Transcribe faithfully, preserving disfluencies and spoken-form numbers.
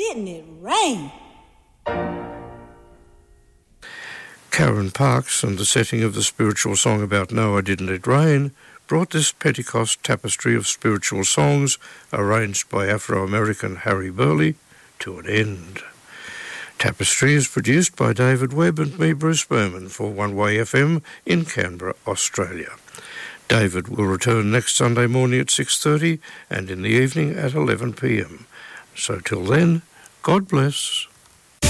Didn't it rain? Karen Parks and the setting of the spiritual song about Noah, Didn't It Rain, brought this Pentecost tapestry of spiritual songs, arranged by Afro-American Harry Burley, to an end. Tapestry is produced by David Webb and me, Bruce Berman, for One Way F M in Canberra, Australia. David will return next Sunday morning at six thirty and in the evening at eleven p m. So till then, God bless.